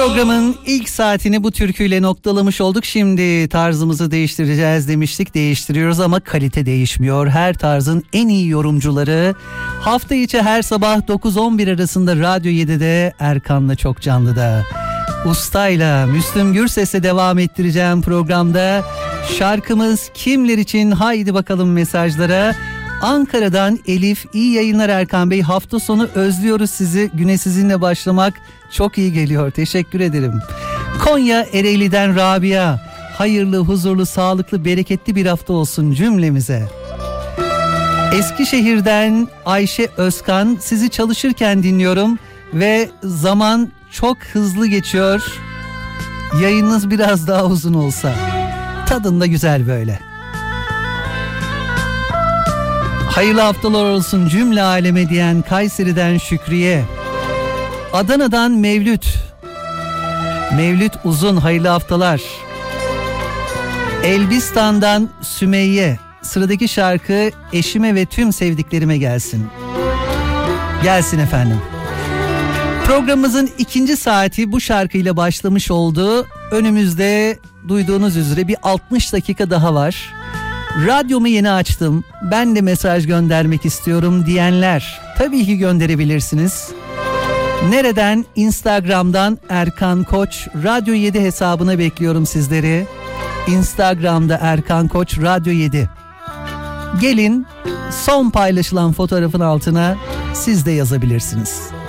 Programın ilk saatini bu türküyle noktalamış olduk. Şimdi tarzımızı değiştireceğiz demiştik. Değiştiriyoruz ama kalite değişmiyor. Her tarzın en iyi yorumcuları hafta içi her sabah 9-11 arasında Radyo 7'de Erkan'la Çok Canlı'da. Ustayla Müslüm Gürses'e devam ettireceğim programda. Şarkımız kimler için? Haydi bakalım mesajlara. Ankara'dan Elif, iyi yayınlar Erkan Bey. Hafta sonu özlüyoruz sizi. Güne sizinle başlamak çok iyi geliyor. Teşekkür ederim. Konya Ereğli'den Rabia. Hayırlı, huzurlu, sağlıklı, bereketli bir hafta olsun cümlemize. Eskişehir'den Ayşe Özkan. Sizi çalışırken dinliyorum ve zaman çok hızlı geçiyor. Yayınınız biraz daha uzun olsa. Tadında güzel böyle. Hayırlı haftalar olsun cümle aleme diyen Kayseri'den Şükriye. Adana'dan Mevlüt. Mevlüt Uzun, hayırlı haftalar. Elbistan'dan Sümeyye. Sıradaki şarkı eşime ve tüm sevdiklerime gelsin. Gelsin efendim. Programımızın ikinci saati bu şarkıyla başlamış oldu. Önümüzde duyduğunuz üzere bir 60 dakika daha var. Radyomu yeni açtım, ben de mesaj göndermek istiyorum diyenler tabii ki gönderebilirsiniz. Nereden? Instagram'dan Erkan Koç Radyo 7 hesabına bekliyorum sizleri. Instagram'da Erkan Koç Radyo 7. Gelin, son paylaşılan fotoğrafın altına siz de yazabilirsiniz.